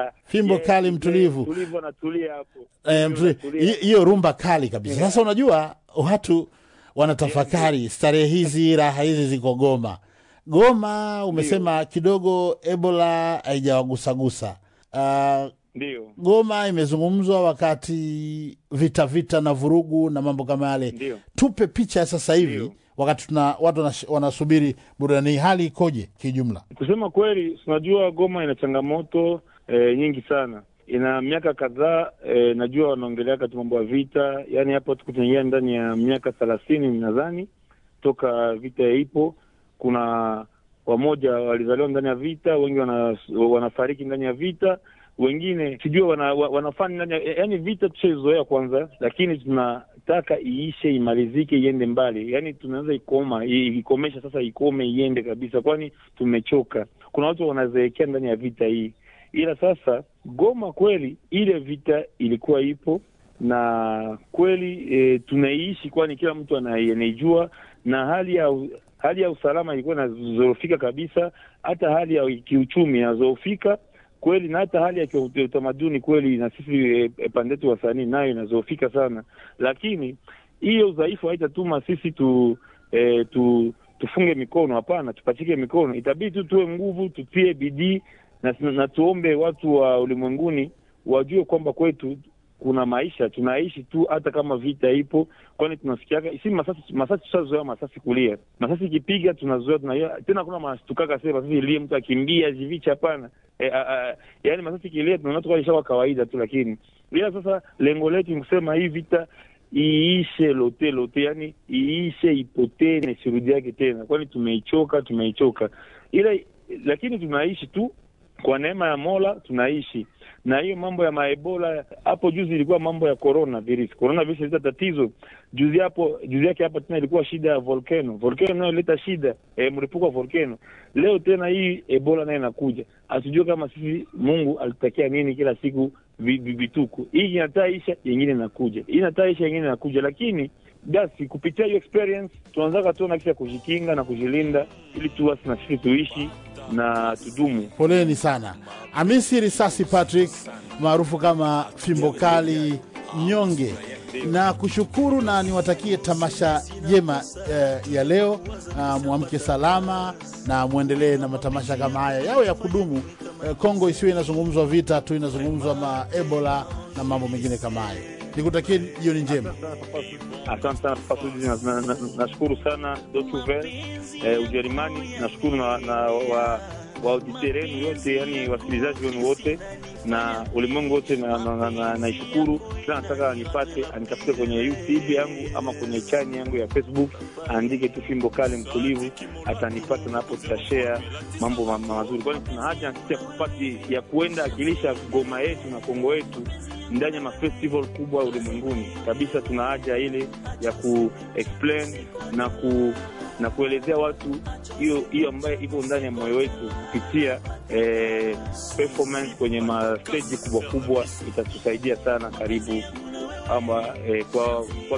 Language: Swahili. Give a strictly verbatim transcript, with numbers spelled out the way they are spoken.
Fimbo yes, kali mtulivu. Tulivu na tulia hapo. Eh, hiyo rumba kali kabisa. Sasa unajua watu wanatafakari starehe hizi, raha hizi ziko Goma. Goma umesema kidogo Ebola haijawagusagusa. Uh, Ndio. Goma imezungumzwa wakati vita vita na vurugu na mambo kama yale. Ndio. Tupe picha sasa hivi. Ndiyo. Wakati tuna watu wanasubiri burudani, hali ikoje kijumla? Kusema kweli, tunajua Goma ina changamoto e, nyingi sana. Ina miaka kadhaa e, najua wanaongelea kati mambo ya vita, yani hapo tukutengia ndani ya miaka thelathini nadhani toka vita ipo. Kuna wamoja walizaliwa ndani ya vita, wengi wana, wanafariki ndani ya vita, wengine sijua wana, wanafanya ndani, yani vita tushazoea kwanza, lakini tunataka iishe, imalizike, iende mbali. Yani tunaweza ikoma, ikomesha sasa, ikome iende kabisa, kwani tumechoka. Kuna watu wanazeekea ndani ya vita hii. Ila sasa Goma kweli ile vita ilikuwa ipo na kweli e, tunaishi, kwani kila mtu anaijua, na hali ya hali ya usalama ilikuwa inazorofika kabisa, hata hali ya kiuchumi inazorofika kweli, na hata hali ya utamaduni kweli na sisi e, e, pandetu wasanii nayo inazorofika sana. Lakini hiyo udhaifu haitatuma sisi tu, e, tu tufunge mikono, hapana, tupachike mikono. Itabidi tu tuwe nguvu, tutie bidii na, na tuombe watu wa ulimwenguni wajue kwamba kwetu kuna maisha, tunaishi tu hata kama vita ipo, kwani tunasikiaga si masasi masasi tusazoea masasi kulia. Masasi kipiga tunazoea, tunaia tena, kuna mastukaka sema sasa ile mtu akimbia jivicha, hapana. E, yaani masasi kilia tunaona tu kwa kawaida tu, lakini bila sasa lengo letu ni kusema hii vita iishe lote lote, yani iishe, ipotee na sirudi yake tena, kwani tumeichoka tumeichoka. Ila lakini tunaishi tu kwa neema ya Mola, tunaishi. Na hiyo mambo ya maebola hapo juzi ilikuwa mambo ya corona virus. Corona virus ileta tatizo. Juzi hapo, juzi yake hapa tena ilikuwa shida ya volcano. Volcano nayo ileta shida, e, mlipuko wa volcano. Leo tena hii ebola nayo inakuja. Asijue kama sisi Mungu alitakia nini kila siku vituko. Hii inataisha, nyingine inakuja. Hii inataisha, nyingine inakuja, lakini basi kupitia hiyo experience tunaanza tuona kisha kujikinga na kujilinda ili tuwasi na sisi tuishi na tudumu. Poleni sana. Hamisi Risasi Patrick, maarufu kama Fimbo Kali Mnyonge, na kushukuru na niwatakie tamasha jema eh, ya leo. Uh, muamke salama na muendelee na matamasha kama haya yao ya kudumu. Eh, Kongo isiwe inazungumzwa vita tu, inazungumzwa ma Ebola na mambo mengine kama haya. Nikutakie jioni njema. Asante sana Pasudi, nashukuru sana Dotuvel eh, Ujerumani, nashukuru na, na wa wa uditerenu yote, yani wasikilizaji wenu wote na ulimwengu wote, na na, na, na ishukuru. Sasa nataka nipate anitafute kwenye YouTube yangu ama kwenye channel yangu ya Facebook, andike tu Fimbo Kali Mtulivu, atanipata na hapo tutashare mambo ma, ma, mazuri, kwani tuna haja ya kupati ya kuenda akilisha Goma yetu na Kongo yetu ndani ya mafestival kubwa ulimwenguni kabisa. Tuna haja ile ya ku explain na ku na kuelezea watu hiyo hiyo ambayo iko ndani ya moyo wetu kupitia eh, performance kwenye ma stage kubwa kubwa. Itatusaidia sana. Karibu ama eh, kwa, kwa